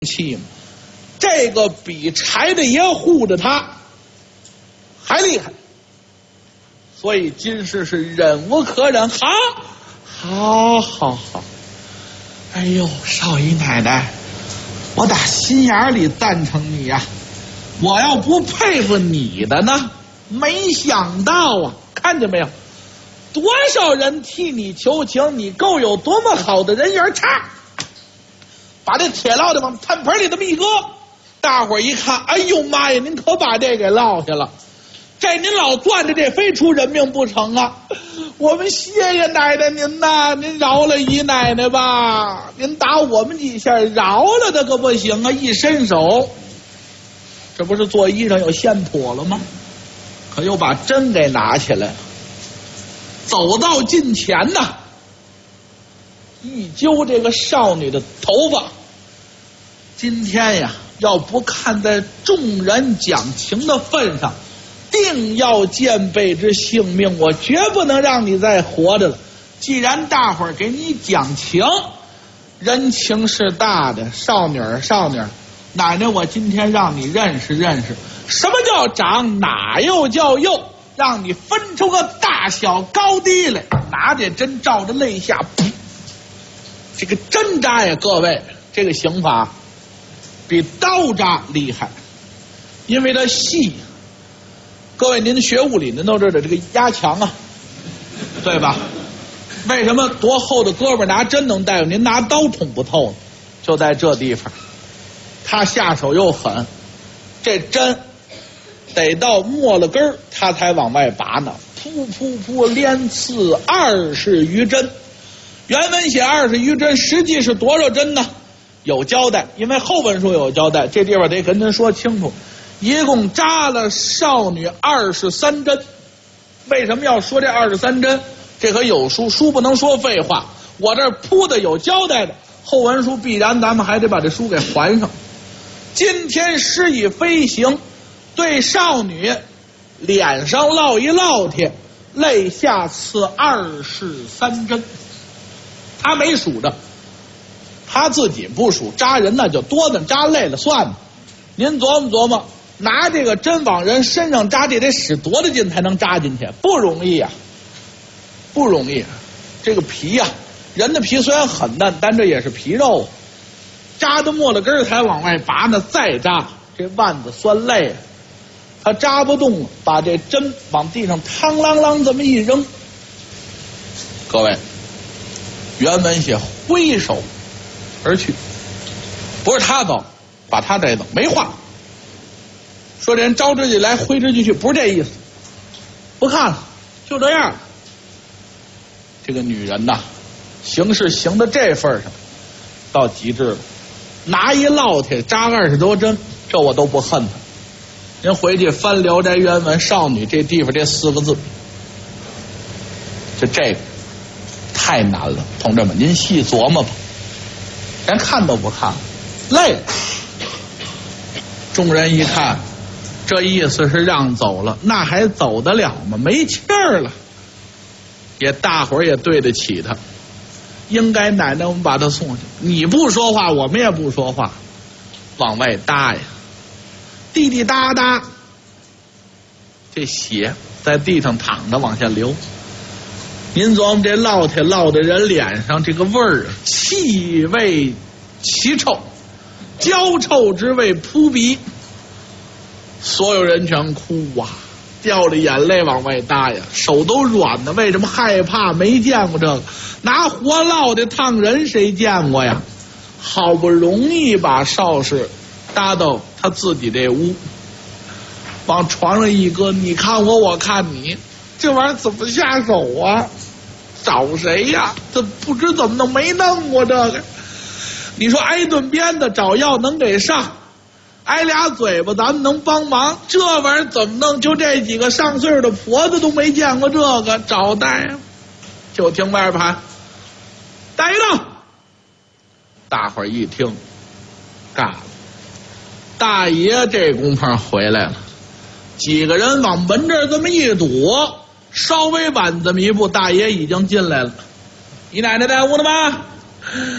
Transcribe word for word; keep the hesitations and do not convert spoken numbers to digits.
气嘛，这个比柴大爷护着他还厉害，所以金氏是忍无可忍，好，好，好，好，哎呦，少姨奶奶，我打心眼里赞成你呀、啊，我要不佩服你的呢，没想到啊，看见没有，多少人替你求情，你够有多么好的人缘，差。把这铁烙的往炭盆里这么一搁，大伙儿一看，哎呦妈呀，您可把这给落下了，这您老攥着这非出人命不成啊！我们谢谢奶奶您呐，您饶了姨奶奶吧，您打我们几下，饶了他可不行啊！一伸手，这不是做衣裳有线砣了吗？可又把针给拿起来了，走到近前呐，一揪这个少女的头发，今天呀，要不看在众人讲情的份上，定要见备之性命，我绝不能让你再活着了。既然大伙儿给你讲情，人情是大的，少女儿少女儿，奶奶我今天让你认识认识，什么叫长，哪又叫幼，让你分出个大小高低来。拿这针照着肋下，这个针扎呀，各位，这个刑法比刀扎厉害，因为它细。各位，您学物理，您都知道这个压强啊，对吧？为什么多厚的胳膊拿针能带？您拿刀捅不透呢？就在这地方，他下手又狠，这针得到末了根儿，他才往外拔呢。噗噗噗，连刺二十余针。原文写二十余针，实际是多少针呢？有交代，因为后文书有交代，这地方得跟您说清楚。一共扎了少女二十三针。为什么要说这二十三针？这可有书，书不能说废话。我这铺的有交代的，后文书必然咱们还得把这书给还上。今天施以飞行，对少女脸上烙一烙贴，肋下刺二十三针。他没数着，他自己不数，扎人那就多的，扎累了算了。您琢磨琢磨，拿这个针往人身上扎，这得使多大劲才能扎进去？不容易啊，不容易。这个皮呀、啊，人的皮虽然很嫩，但这也是皮肉，扎到末了根才往外拔呢，再扎这腕子酸累，他扎不动了，把这针往地上嘡啷啷这么一扔。各位，原文写挥手而去，不是他走，把他带走，没话。说这人招之即来，挥之即去，不是这意思。不看了，就这样。这个女人呐，行事行到这份上，到极致了。拿一烙铁扎二十多针，这我都不恨他。您回去翻《聊斋》原文，少女这地方这四个字，就这个太难了，同志们，您细琢磨吧。连看都不看，累了。众人一看，这意思是让走了，那还走得了吗？没气儿了。也大伙儿也对得起他，应该奶奶我们把他送去。你不说话，我们也不说话，往外搭呀，滴滴答答，这血在地上淌着往下流。您琢磨这烙铁烙在人脸上，这个味儿啊，气味奇臭，焦臭之味扑鼻，所有人全哭啊，掉着眼泪往外搭呀，手都软的。为什么？害怕，没见过这个，拿活烙的烫人谁见过呀？好不容易把少氏搭到他自己这屋，往床上一搁，你看我，我看你，这玩意儿怎么下手啊？找谁呀？这不知怎么弄，没弄过这个。你说挨顿鞭子找药能给上，挨俩嘴巴咱们能帮忙，这玩意儿怎么弄？就这几个上岁数的婆子都没见过这个，找大夫。就听外边喊大爷到，大伙儿一听尬了，大爷这功夫回来了，几个人往门这儿这么一躲，稍微晚这么一步，大爷已经进来了。你奶奶在屋呢吗？